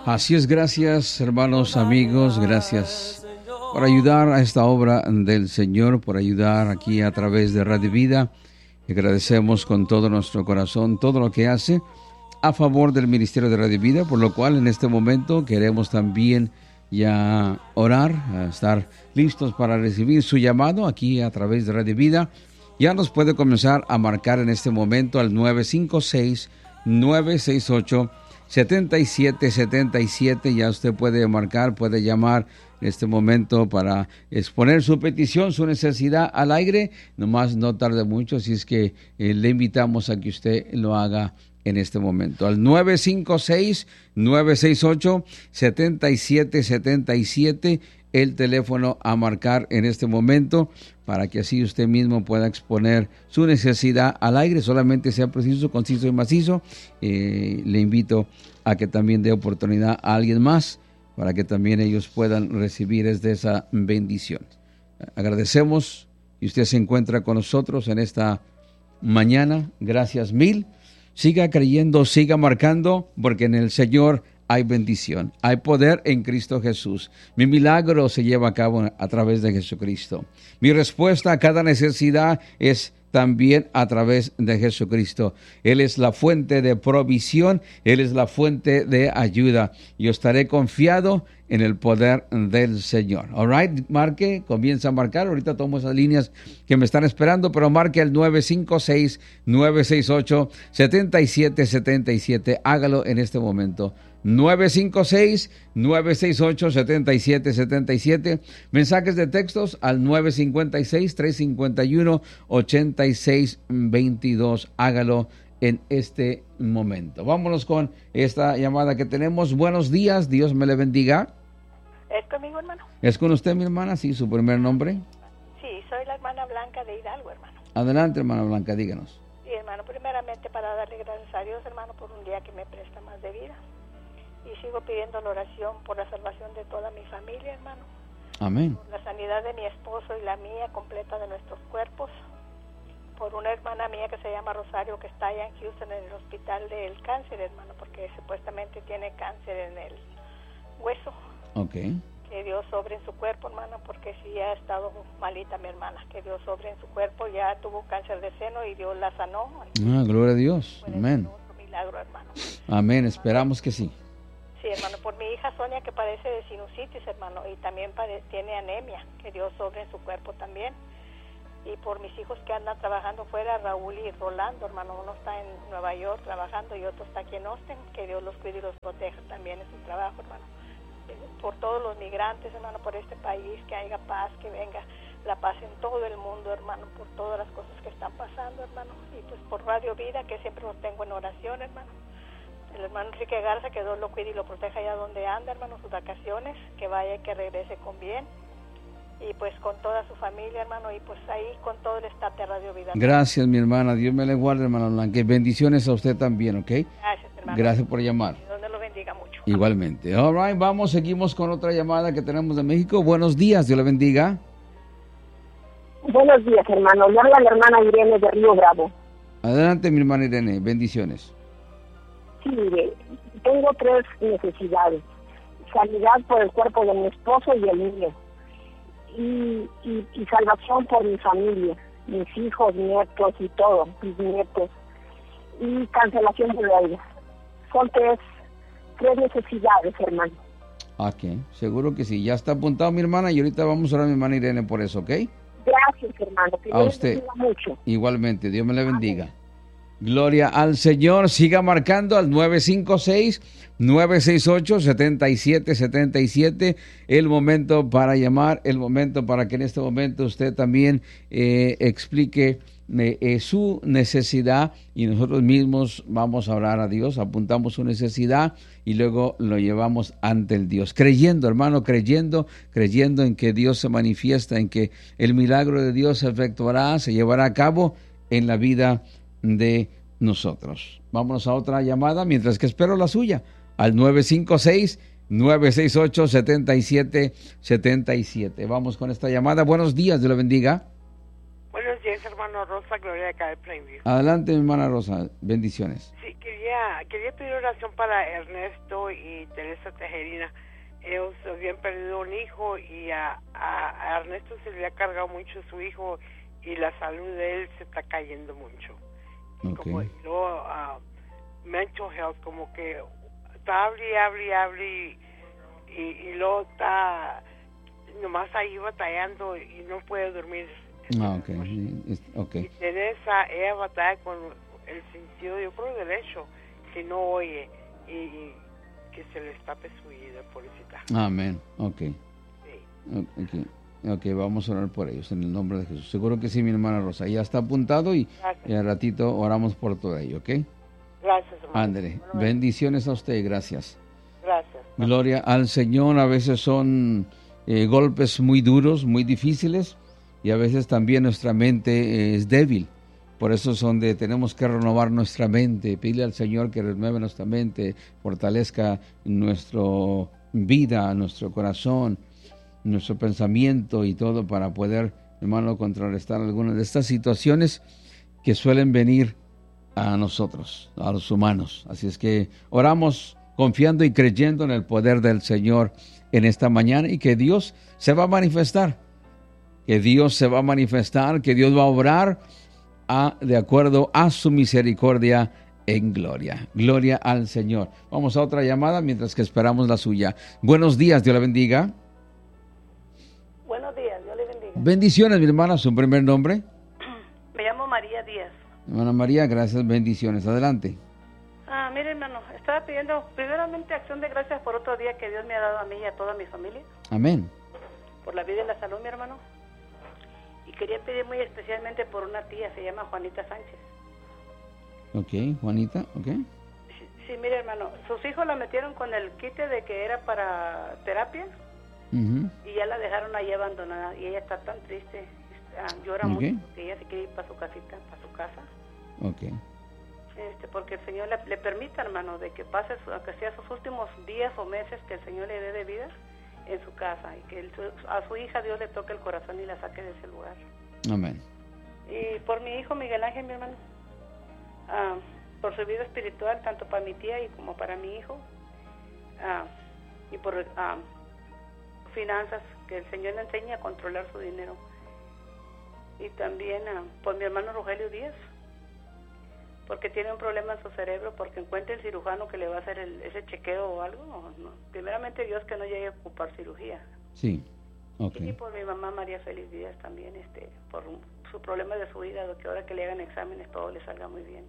Así es, gracias hermanos, amigos, gracias por ayudar a esta obra del Señor, por ayudar aquí a través de Radio Vida. Agradecemos con todo nuestro corazón todo lo que hace a favor del Ministerio de Radio Vida, por lo cual en este momento queremos también ya orar, estar listos para recibir su llamado aquí a través de Radio Vida. Ya nos puede comenzar a marcar en este momento al 956-968-7777. Ya usted puede marcar, puede llamar en este momento para exponer su petición, su necesidad al aire. Nomás no tarde mucho, así es que le invitamos a que usted lo haga en este momento. Al 956-968-7777, el teléfono a marcar en este momento, para que así usted mismo pueda exponer su necesidad al aire, solamente sea preciso, conciso y macizo. Le invito a que también dé oportunidad a alguien más, para que también ellos puedan recibir desde esa bendición. Agradecemos y usted se encuentra con nosotros en esta mañana. Gracias mil. Siga creyendo, siga marcando, porque en el Señor hay bendición, hay poder en Cristo Jesús. Mi milagro se lleva a cabo a través de Jesucristo. Mi respuesta a cada necesidad es también a través de Jesucristo. Él es la fuente de provisión, Él es la fuente de ayuda. Yo estaré confiado en el poder del Señor. All right, marque, comienza a marcar. Ahorita tomo esas líneas que me están esperando, pero marque el 956-968-7777. Hágalo en este momento. 956-968-7777. Mensajes de textos al 956-351-8622. Hágalo en este momento. Vámonos con esta llamada que tenemos. Buenos días, Dios me le bendiga. ¿Es conmigo, hermano? ¿Es con usted, mi hermana? Sí, su primer nombre. Sí, soy la hermana Blanca de Hidalgo, hermano. Adelante, hermana Blanca, díganos. Sí, hermano, primeramente para darle gracias a Dios, hermano, por un día que me presta más de vida. Y sigo pidiendo la oración por la salvación de toda mi familia, hermano. Amén. Por la sanidad de mi esposo y la mía, completa de nuestros cuerpos. Por una hermana mía que se llama Rosario, que está allá en Houston, en el hospital del cáncer, hermano, porque supuestamente tiene cáncer en el hueso. Ok. Que Dios sobre en su cuerpo, hermano, porque sí ha estado malita mi hermana. Que Dios sobre en su cuerpo, ya tuvo cáncer de seno y Dios la sanó. Gloria a Dios. Amén. Otro milagro, hermano. Amén, esperamos que sí. Sí, hermano, por mi hija Sonia, que padece de sinusitis, hermano, y también tiene anemia, que Dios sobre en su cuerpo también. Y por mis hijos que andan trabajando fuera, Raúl y Rolando, hermano, uno está en Nueva York trabajando y otro está aquí en Austin, que Dios los cuide y los proteja también en su trabajo, hermano. Por todos los migrantes, hermano, por este país, que haya paz, que venga la paz en todo el mundo, hermano, por todas las cosas que están pasando, hermano. Y pues por Radio Vida, que siempre los tengo en oración, hermano. El hermano Enrique Garza, que Dios lo cuide y lo proteja allá donde anda, hermano, sus vacaciones, que vaya y que regrese con bien. Y pues con toda su familia, hermano, y pues ahí con todo el staff de Radio Vida. Gracias, mi hermana. Dios me le guarde, hermana Blanca. Bendiciones a usted también, ¿ok? Gracias, hermano. Gracias por llamar. Dios me lo bendiga mucho. Igualmente. All right, vamos, seguimos con otra llamada que tenemos de México. Buenos días, Dios le bendiga. Buenos días, hermano. Le habla la hermana Irene de Río Bravo. Adelante, mi hermana Irene. Bendiciones. Sí, mire, tengo 3 necesidades. Sanidad por el cuerpo de mi esposo y el mío. Y salvación por mi familia, mis hijos, nietos y todo, mis nietos. Y cancelación de deudas. Son 3 necesidades, hermano. Ok, seguro que sí. Ya está apuntado, mi hermana, y ahorita vamos a orar a mi hermana Irene por eso, ¿ok? Gracias, hermano. Que a Dios usted. bendiga mucho. Igualmente, Dios me le bendiga. Amén. Gloria al Señor. Siga marcando al 956-968-7777. El momento para llamar, el momento para que en este momento usted también explique su necesidad, y nosotros mismos vamos a orar a Dios, apuntamos su necesidad y luego lo llevamos ante el Dios, creyendo, hermano, creyendo en que Dios se manifiesta, en que el milagro de Dios se efectuará, se llevará a cabo en la vida de nosotros. Vámonos a otra llamada mientras que espero la suya al 956-968-7777. Vamos con esta llamada. Buenos días, Dios le bendiga. Buenos días, es hermano Rosa, Gloria de acá de Plainview. Adelante, mi hermana Rosa, bendiciones. Sí, quería pedir oración para Ernesto y Teresa Tejerina. Ellos habían perdido un hijo y a Ernesto se le ha cargado mucho su hijo y la salud de él se está cayendo mucho. Okay. Como, y luego mental health, como que está hable y luego está nomás ahí batallando y no puede dormir. Okay. Y Teresa, ella batalla con el sentido, yo creo, derecho, que no oye y que se le escape su vida, pobrecita. Amén. Okay. Sí. Okay, vamos a orar por ellos en el nombre de Jesús. Seguro que sí, mi hermana Rosa. Ya está apuntado y al ratito oramos por todo ello, ¿ok? Gracias, hermano. Ándele. Bendiciones a usted, gracias. Gracias. Gloria al Señor. A veces son golpes muy duros, muy difíciles, y a veces también nuestra mente es débil. Por eso tenemos que renovar nuestra mente, pedirle al Señor que renueve nuestra mente, fortalezca nuestra vida, nuestro corazón, nuestro pensamiento y todo para poder, hermano, contrarrestar algunas de estas situaciones que suelen venir a nosotros, a los humanos. Así es que oramos confiando y creyendo en el poder del Señor en esta mañana y que Dios se va a manifestar, que Dios va a obrar de acuerdo a su misericordia en gloria. Gloria al Señor. Vamos a otra llamada mientras que esperamos la suya. Buenos días, Dios la bendiga. Buenos días, Dios le bendiga. Bendiciones, mi hermana. ¿Su primer nombre? Me llamo María Díaz. Hermana María, gracias, bendiciones. Adelante. Mire, hermano, estaba pidiendo primeramente acción de gracias por otro día que Dios me ha dado a mí y a toda mi familia. Amén. Por la vida y la salud, mi hermano. Y quería pedir muy especialmente por una tía, se llama Juanita Sánchez. Ok, Juanita, ok. Sí, mire, hermano, sus hijos la metieron con el quite de que era para terapia. Y ya la dejaron ahí abandonada y ella está tan triste, llora mucho porque ella se quiere ir para su casita, para su casa. Okay. Porque el Señor le permita, hermano, de que pase, aunque sea sus últimos días o meses que el Señor le dé de vida en su casa y que a su hija Dios le toque el corazón y la saque de ese lugar. Amén. Y por mi hijo Miguel Ángel, mi hermano, por su vida espiritual, tanto para mi tía y como para mi hijo, y por finanzas, que el Señor le enseñe a controlar su dinero. Y también por mi hermano Rogelio Díaz, porque tiene un problema en su cerebro, porque encuentre el cirujano que le va a hacer ese chequeo o algo. No. Primeramente Dios que no llegue a ocupar cirugía. Sí, ok. Y por mi mamá María Félix Díaz también, por su problema de su hígado, que ahora que le hagan exámenes todo le salga muy bien.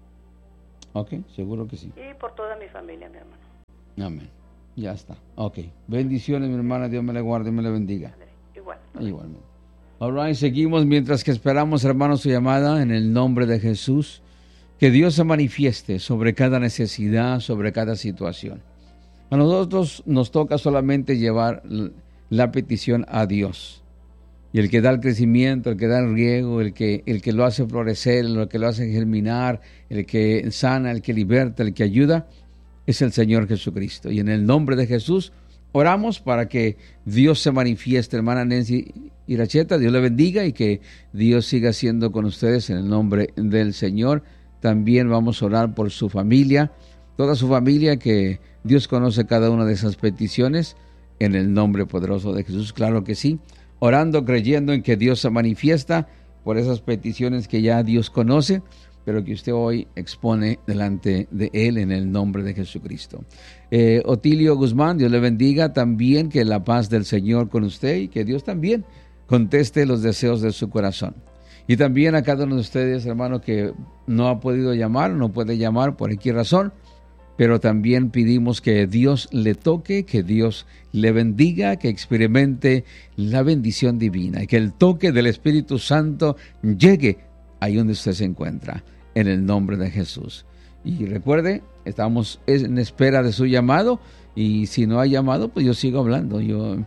Ok, seguro que sí. Y por toda mi familia, mi hermano. Amén. Ya está. Ok. Bendiciones, mi hermana. Dios me la guarde y me la bendiga. Igualmente. All right, seguimos mientras que esperamos, hermanos, su llamada en el nombre de Jesús. Que Dios se manifieste sobre cada necesidad, sobre cada situación. A nosotros nos toca solamente llevar la petición a Dios. Y el que da el crecimiento, el que da el riego, el que lo hace florecer, el que lo hace germinar, el que sana, el que liberta, el que ayuda, es el Señor Jesucristo. Y en el nombre de Jesús oramos para que Dios se manifieste. Hermana Nancy Iracheta, Dios le bendiga y que Dios siga siendo con ustedes en el nombre del Señor. También vamos a orar por su familia, toda su familia, que Dios conoce cada una de esas peticiones en el nombre poderoso de Jesús. Claro que sí, orando, creyendo en que Dios se manifiesta por esas peticiones que ya Dios conoce, pero que usted hoy expone delante de Él en el nombre de Jesucristo. Otilio Guzmán, Dios le bendiga también, que la paz del Señor con usted y que Dios también conteste los deseos de su corazón. Y también a cada uno de ustedes, hermano, que no ha podido llamar, no puede llamar por X razón, pero también pedimos que Dios le toque, que Dios le bendiga, que experimente la bendición divina y que el toque del Espíritu Santo llegue ahí donde usted se encuentra, en el nombre de Jesús. Y recuerde, estamos en espera de su llamado, y si no hay llamado, pues yo sigo hablando.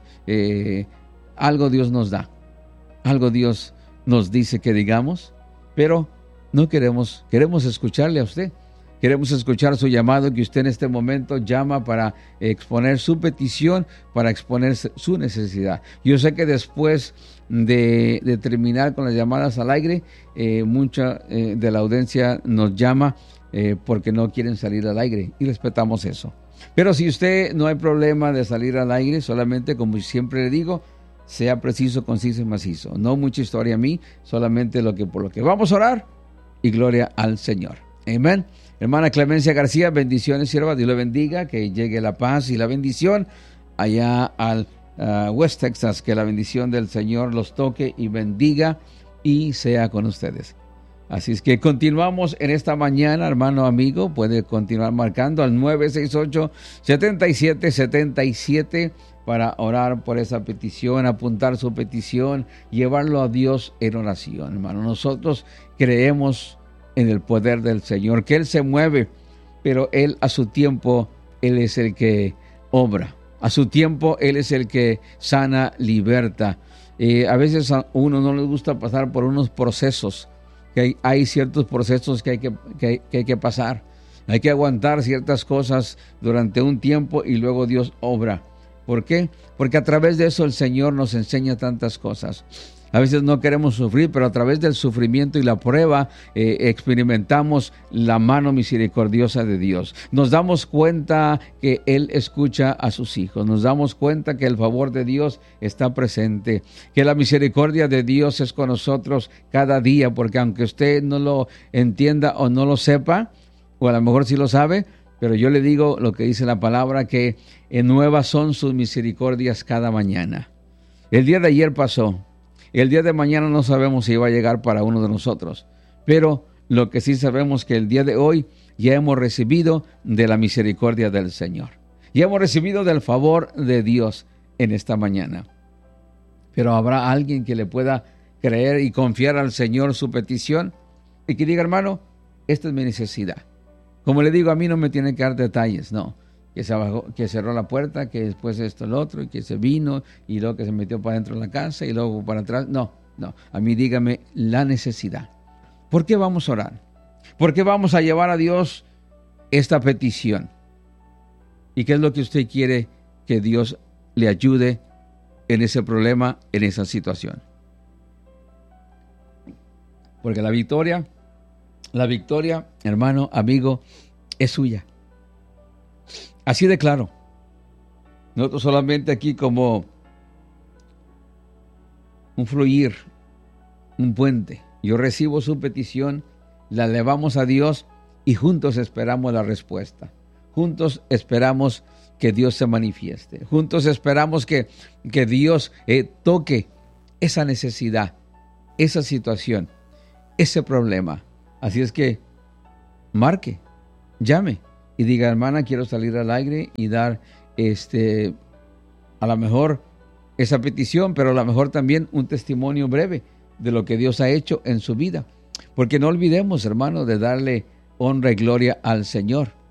Algo Dios nos da, algo Dios nos dice que digamos, pero no queremos escucharle a usted. Queremos escuchar su llamado, que usted en este momento llama para exponer su petición, para exponer su necesidad. Yo sé que después de terminar con las llamadas al aire, mucha de la audiencia nos llama porque no quieren salir al aire, y respetamos eso. Pero si usted no hay problema de salir al aire, solamente, como siempre le digo, sea preciso, conciso y macizo. No mucha historia a mí, solamente por lo que vamos a orar, y gloria al Señor. Amén. Hermana Clemencia García, bendiciones, sierva, Dios le bendiga, que llegue la paz y la bendición allá al West Texas, que la bendición del Señor los toque y bendiga y sea con ustedes. Así es que continuamos en esta mañana, hermano amigo, puede continuar marcando al 968-7777 para orar por esa petición, apuntar su petición, llevarlo a Dios en oración, hermano. Nosotros creemos en el poder del Señor, que Él se mueve, pero Él a su tiempo, Él es el que obra. A su tiempo, Él es el que sana, liberta. A veces a uno no le gusta pasar por unos procesos, que hay ciertos procesos que hay que pasar. Hay que aguantar ciertas cosas durante un tiempo y luego Dios obra. ¿Por qué? Porque a través de eso el Señor nos enseña tantas cosas. A veces no queremos sufrir, pero a través del sufrimiento y la prueba experimentamos la mano misericordiosa de Dios. Nos damos cuenta que Él escucha a sus hijos. Nos damos cuenta que el favor de Dios está presente, que la misericordia de Dios es con nosotros cada día, porque aunque usted no lo entienda o no lo sepa, o a lo mejor sí lo sabe, pero yo le digo lo que dice la palabra, que nuevas son sus misericordias cada mañana. El día de ayer pasó. El día de mañana no sabemos si va a llegar para uno de nosotros, pero lo que sí sabemos es que el día de hoy ya hemos recibido de la misericordia del Señor. Ya hemos recibido del favor de Dios en esta mañana. Pero habrá alguien que le pueda creer y confiar al Señor su petición y que diga, hermano, esta es mi necesidad. Como le digo, a mí no me tienen que dar detalles, no. Que se bajó, que cerró la puerta, que después esto, lo otro, y que se vino, y luego que se metió para dentro de la casa, y luego para atrás. No. A mí dígame la necesidad. ¿Por qué vamos a orar? ¿Por qué vamos a llevar a Dios esta petición? ¿Y qué es lo que usted quiere que Dios le ayude en ese problema, en esa situación? Porque la victoria, hermano, amigo, es suya. Así de claro. Nosotros solamente aquí como un fluir, un puente. Yo recibo su petición, la elevamos a Dios y juntos esperamos la respuesta. Juntos esperamos que Dios se manifieste. Juntos esperamos que Dios toque esa necesidad, esa situación, ese problema. Así es que marque, llame. Y diga, hermana, quiero salir al aire y dar a lo mejor esa petición, pero a lo mejor también un testimonio breve de lo que Dios ha hecho en su vida. Porque no olvidemos, hermano, de darle honra y gloria al Señor.